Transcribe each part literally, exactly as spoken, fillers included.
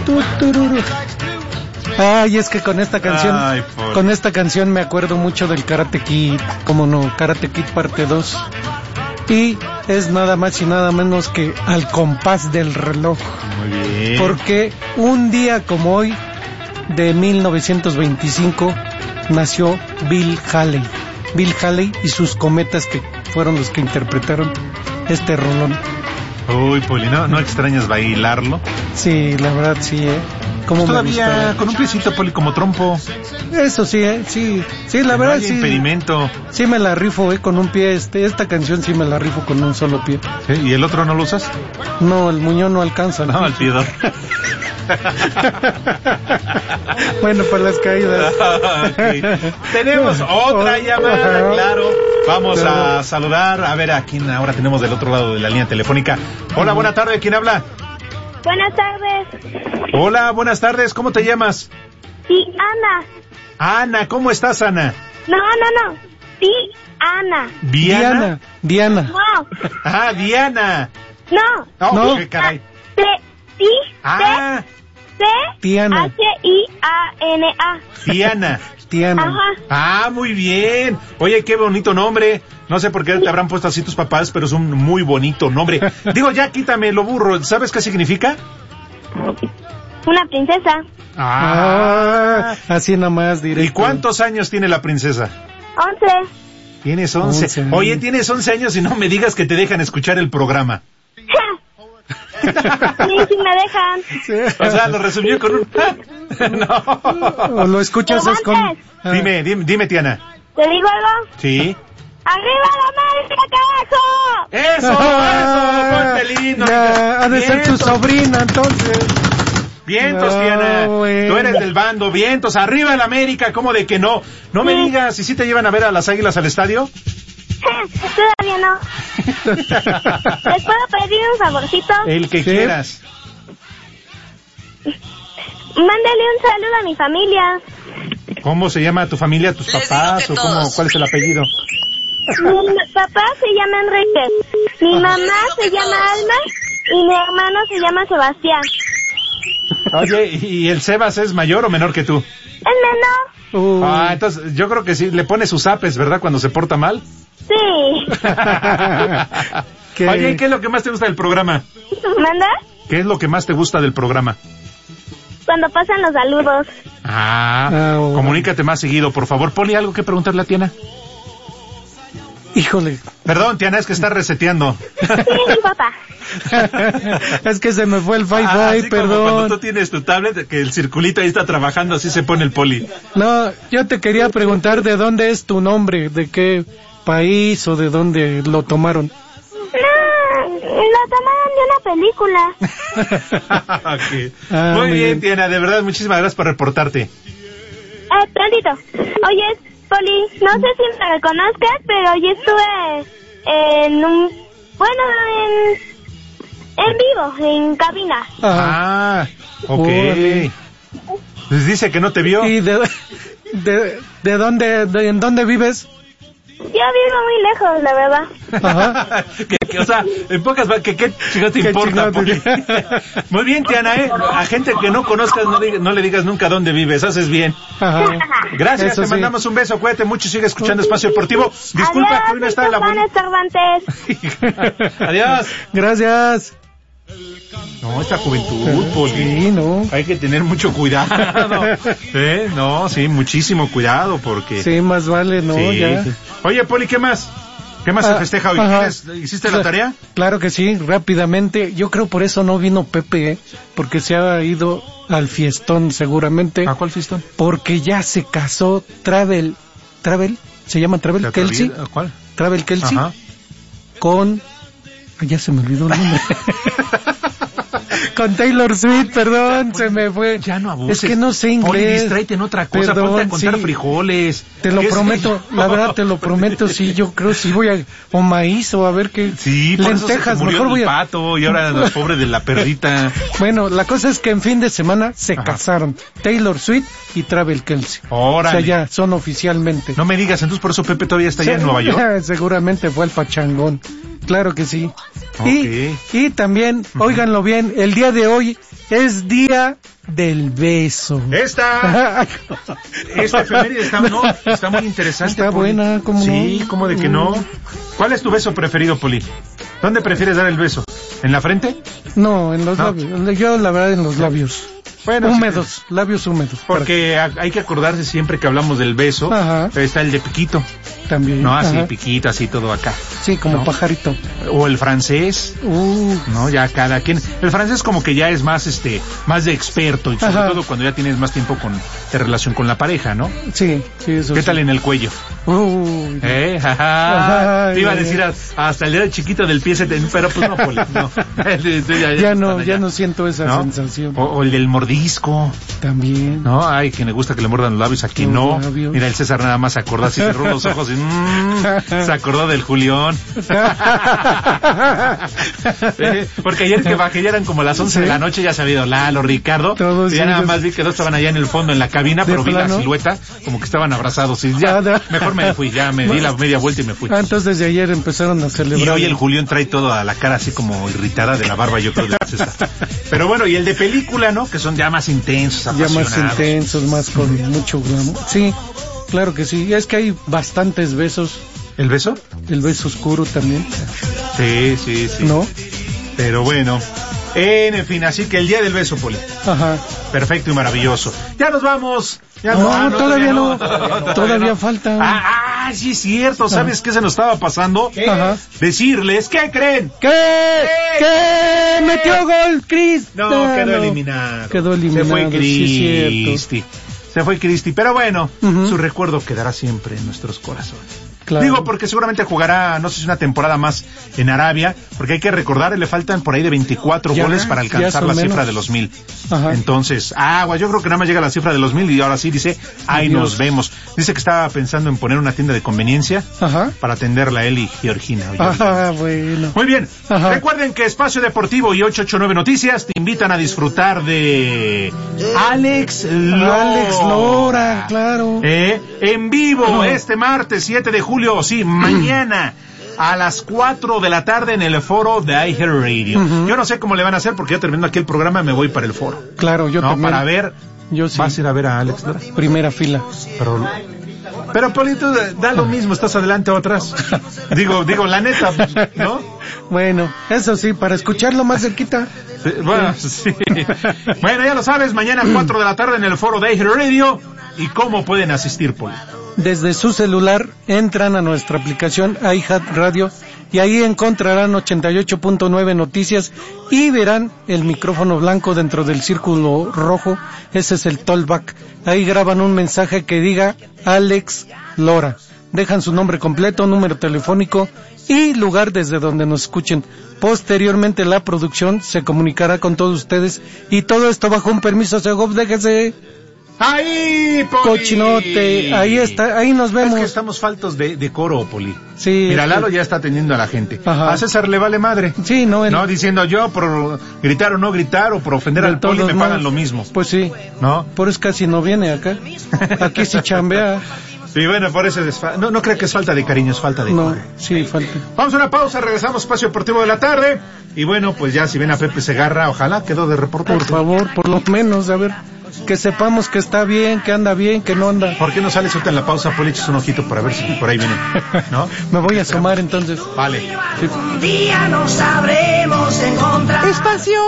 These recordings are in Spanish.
tu, tururu. Ay, es que con esta canción, Ay, con esta canción me acuerdo mucho del Karate Kid, como no, Karate Kid parte dos. Y es nada más y nada menos que Al compás del reloj. Muy bien. Porque un día como hoy, de mil novecientos veinticinco, nació Bill Haley. Bill Haley y sus Cometas, que fueron los que interpretaron este rolón. Uy, Poli, ¿no, ¿no extrañas bailarlo? Sí, la verdad sí, ¿eh? ¿Cómo me Todavía gusta? con un piecito, Poli, como trompo. Eso sí, ¿eh? Sí, sí, la Que verdad no haya sí. impedimento. Sí me la rifo, ¿eh? Con un pie, este, esta canción sí me la rifo con un solo pie. ¿Sí? ¿Y el otro no lo usas? No, el muñón no alcanza. No, el piedor. Bueno, para las caídas. Okay. Tenemos otra llamada, claro. Vamos a saludar. A ver a quién ahora tenemos del otro lado de la línea telefónica. Hola, buena tarde. ¿Quién habla? Buenas tardes. Hola, buenas tardes. ¿Cómo te llamas? Sí, Ana. Ana, ¿cómo estás, Ana? No, no, no. Sí, Ana. ¿Diana? Diana. No. Ah, Diana. No. Oh, No. qué caray. T, sí, Ah, T, Diana. H, I, A, N, A. Diana. Diana. Ajá. Ah, muy bien. Oye, qué bonito nombre. No sé por qué te habrán puesto así tus papás, pero es un muy bonito nombre. Digo, ya quítame lo burro. ¿Sabes qué significa? Una princesa. Ah, así nada más directo. ¿Y cuántos años tiene la princesa? Once. Tienes once. once. Oye, tienes once años y no me digas que te dejan escuchar el programa. Sí, sí me dejan. Sí. O sea, lo resumió con un... No. O lo escuchas es con... Aguantes. Ah. Dime, dime, dime, Tiana. ¿Te digo algo? Sí. ¡Arriba la América, carajo! ¡Eso, Ah, eso! ¡Ponte lindo! ya, ha de ser tu Vientos, sobrina, entonces. vientos, No, Tiana. bueno. Tú eres del bando. Vientos, arriba el América. ¿Cómo de que no? No me Sí. digas, ¿y si te llevan a ver a las Águilas al estadio? Todavía no. ¿Les puedo pedir un favorcito? El que Sí. quieras. Mándale un saludo a mi familia. ¿Cómo se llama tu familia, tus Les papás? digo ¿O que cómo, todos. cuál es el apellido? Mi papá se llama Enrique, mi mamá Les digo se que llama todos. Alma y mi hermano se llama Sebastián. Oye, ¿y el Sebas es mayor o menor que tú? ¿Es menor? Uh, Ah, entonces yo creo que sí, le pone sus apes, ¿verdad? Cuando se porta mal. Sí. ¿Qué? Oye, ¿y qué es lo que más te gusta del programa? ¿Manda? ¿Qué es lo que más te gusta del programa? Cuando pasan los saludos. Ah, Ah, bueno. comunícate más seguido, por favor. Poli, ¿algo que preguntarle a Tiana? Híjole. Perdón, Tiana, es que está reseteando. Sí, papá. Es que se me fue el Ah, Wi-Fi, así como cuando perdón. tú tienes tu tablet, que el circulito ahí está trabajando, así se pone el Poli. No, yo te quería preguntar de dónde es tu nombre, de qué país o de dónde lo tomaron. No, lo tomaron de una película. Ok. Ah, muy muy bien, bien. Tiana, de verdad, muchísimas gracias por reportarte. Eh, tantito. Oye, Poli, no sé si me reconozcas, pero yo estuve en un... Bueno, en... En vivo, en cabina. Ah, Ah, ok. Órale. Les dice que no te vio. ¿y de, de, de dónde, de, en dónde vives? Yo vivo muy lejos, la verdad. Ajá. que, que, o sea, en pocas palabras, que qué chingados te Qué importa, chingados te- Poli? Muy bien, Tiana, ¿eh? A gente que no conozcas no, diga- no le digas nunca dónde vives, haces bien. Ajá. Gracias, Eso te sí. mandamos un beso, cuídate mucho y sigue escuchando Espacio Deportivo. Disculpa Adiós, que hoy no está la Juan bonita. Cervantes. Adiós. Gracias. No, esta juventud, Poli. Sí, no. Hay que tener mucho cuidado. ¿Eh? No, sí, muchísimo cuidado porque... Sí, más vale, ¿no? Sí, Ya. sí. Oye, Poli, ¿qué más? ¿Qué más se Ah, festeja hoy? ajá. ¿Tienes- ¿Hiciste la tarea? Claro que sí, rápidamente. Yo creo por eso no vino Pepe, ¿eh? Porque se ha ido al fiestón seguramente. ¿A cuál fiestón? Porque ya se casó Travel, Travel, se llama Travel ¿La Kelsey, atrevida? ¿A cuál? Travel Kelsey, Ajá. con, ay, ya se me olvidó el nombre. Con Taylor Swift, perdón, se me fue. Ya no abuses. Es que no sé Poli, inglés. distráete en otra cosa, Perdón, ponte a contar sí. frijoles. Te lo ¿Qué sé prometo, yo? la verdad te lo prometo, sí, yo creo sí voy a, o maíz o a ver qué, Sí, por eso se lentejas, murió mejor el voy a, pato y ahora los pobres de la perrita. bueno, la cosa es que en fin de semana se Ajá. casaron Taylor Swift y Travel Kelsey. Órale. O sea, ya son oficialmente. No me digas, entonces por eso Pepe todavía está allá en Nueva York. Seguramente fue al pachangón. Claro que sí. Ok. Y, y también, óiganlo bien, el día de hoy es día del beso. Esta, esta efeméride está, no, está muy interesante. Está Poli. buena, ¿cómo Sí, no? ¿cómo de que no? ¿Cuál es tu beso preferido, Poli? ¿Dónde prefieres dar el beso? ¿En la frente? No, en los No. labios. Yo, la verdad, en los labios. Bueno, húmedos, sí. labios húmedos. Porque a- hay que acordarse siempre que hablamos del beso. Ajá. Está el de piquito, También. ¿no? Así, Ajá. piquito, así todo acá. Sí, como ¿no? pajarito. O el francés, Uh, ¿no? Ya cada quien. El francés como que ya es más, este, más de experto y sobre Ajá. todo cuando ya tienes más tiempo con, de relación con la pareja, ¿no? sí, sí, eso ¿Qué sí. tal en el cuello? Uy. ¿Eh? Ajá. Ay, Te iba a ay, decir ay. a- hasta el dedo chiquito del pie, se te- pero pues no, Poli, no. ya, Ya no, están ya allá, no siento esa ¿no? sensación. O, o el del mordisco, También. ¿no? Ay, quien le gusta que le muerdan los labios, aquí Los no. labios. Mira, el César nada más se acordó así, cerró los ojos y mm, se acordó del Julián. Eh, Porque ayer que bajé ya eran como las once Sí. de la noche, ya se había ido Lalo, Ricardo. Todos y ya sí, nada yo- más vi que dos estaban allá en el fondo en la cabina, ¿De pero vi la plano? silueta como que estaban abrazados. Y ya, Ah, ya. mejor me fui, ya me di la media vuelta y me fui. Ah, entonces desde ayer empezaron a Y celebrar. hoy el Julián trae toda la cara así como irritada de la barba, yo creo, de César. Pero bueno, y el de película, ¿no? Que son ya más intensos, Ya más apasionados. intensos, más con mucho glamour. Sí, claro que sí. Es que hay bastantes besos. ¿El beso? El beso oscuro también, Sí, sí, sí. ¿no? Pero bueno, en fin, así que el día del beso, Poli. Ajá. Perfecto y maravilloso. Ya nos vamos. Ya No, ah, todavía no. Todavía falta. Ah, ah, sí es cierto. ¿Sabes qué se nos estaba pasando? Ajá. Decirles, ¿qué creen? ¿Qué? ¿Qué? Metió gol, Cris. No, quedó eliminado. Quedó eliminado, Se fue sí, Cristi. Se fue Cristi. Pero bueno, Ujú. su recuerdo quedará siempre en nuestros corazones. Claro. Digo, porque seguramente jugará, no sé si una temporada más en Arabia, porque hay que recordar, le faltan por ahí de veinticuatro Ya, goles para ya alcanzar son la menos. cifra de los mil. Ajá. Entonces, agua, yo creo que nada más llega a la cifra de los mil y ahora sí dice, ahí Adiós. nos vemos. Dice que estaba pensando en poner una tienda de conveniencia Ajá. para atenderla a él y Georgina. Oye, Ajá, bueno. muy bien. Ajá. Recuerden que Espacio Deportivo y ochocientos ochenta y nueve Noticias te invitan a disfrutar de Alex Lora. Alex Lora, claro. Eh, en vivo Ajá. este martes siete de julio, sí, mañana a las cuatro de la tarde en el foro de iHeartRadio. Ujú. Yo no sé cómo le van a hacer porque yo terminando aquí el programa me voy para el foro. Claro, yo no, también. para ver. Yo sí. ¿Vas a ir a ver a Alex Lora? Primera fila. Pero, pero Polito, da lo mismo, estás adelante o atrás. Digo, digo, la neta, ¿no? Bueno, eso sí, para escucharlo más cerquita. Sí, bueno, sí. Bueno, ya lo sabes, mañana a cuatro de la tarde en el foro de iHeartRadio. ¿Y cómo pueden asistir, Poli? Desde su celular entran a nuestra aplicación iHeartRadio y ahí encontrarán ochenta y ocho punto nueve Noticias y verán el micrófono blanco dentro del círculo rojo. Ese es el talkback. Ahí graban un mensaje que diga Alex Lora. Dejan su nombre completo, número telefónico y lugar desde donde nos escuchen. Posteriormente la producción se comunicará con todos ustedes y todo esto bajo un permiso Segov. Déjese ¡Ahí, Poli! cochinote. Ahí está, ahí nos Es vemos. que estamos faltos de, de coro, Poli. Sí. Mira, sí. Lalo ya está atendiendo a la gente. Ajá. A César le vale madre. Sí, no, él- No, diciendo yo por gritar o no gritar o por ofender de al Poli todos me pagan modos. lo mismo. Pues sí, ¿No? por eso casi no viene acá. Aquí sí chambea. Y bueno, por eso desfa... no, no creo que es falta de cariño, es falta de No, core. sí, falta. Vamos a una pausa, regresamos a Espacio Deportivo de la tarde. Y bueno, pues ya si ven a Pepe Segarra, ojalá quedó de reportero. Por favor, por lo menos, a ver, que sepamos que está bien, que anda bien, que no anda. ¿Por qué no sales ahorita en la pausa, Poli? Echas un ojito para ver si por ahí viene, ¿no? Me voy a asomar entonces. Vale. Un día nos sabremos encontrar. Espacio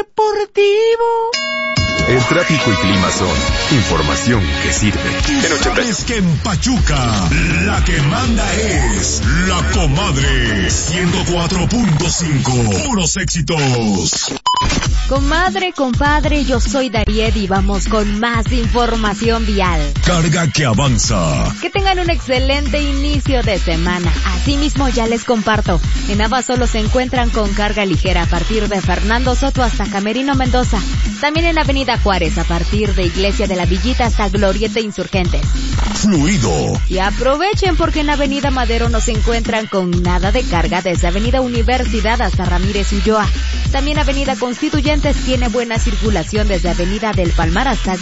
Deportivo. El tráfico y clima son información que sirve. En ochenta Es que en Pachuca la que manda es la comadre ciento cuatro punto cinco. Puros éxitos. Comadre, compadre, yo soy Dariet y vamos con más información vial. Carga que avanza. Que tengan un excelente inicio de semana. Asimismo, ya les comparto. En Abasolo se encuentran con carga ligera a partir de Fernando Soto hasta Camerino Mendoza. También en Avenida Juárez a partir de Iglesia de la Villita hasta Glorieta Insurgentes. Fluido. Y aprovechen porque en Avenida Madero nos encuentran con nada de carga desde Avenida Universidad hasta Ramírez Ulloa. También Avenida Constituyentes tiene buena circulación desde Avenida del Palmar hasta